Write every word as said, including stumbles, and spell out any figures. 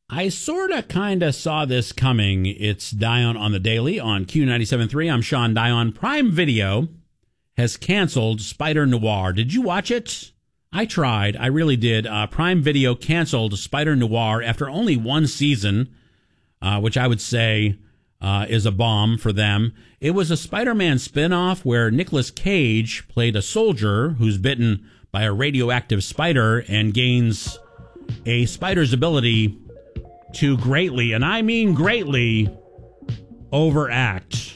I sort of kind of saw this coming. It's Dion on the Daily on Q ninety-seven point three. I'm Sean Dion. Prime Video has canceled Spider Noir. Did you watch it? I tried. I really did. Uh, Prime Video canceled Spider Noir after only one season, uh, which I would say uh, is a bomb for them. It was a Spider-Man spinoff where Nicolas Cage played a soldier who's bitten by a radioactive spider and gains a spider's ability to greatly, and I mean greatly, overact.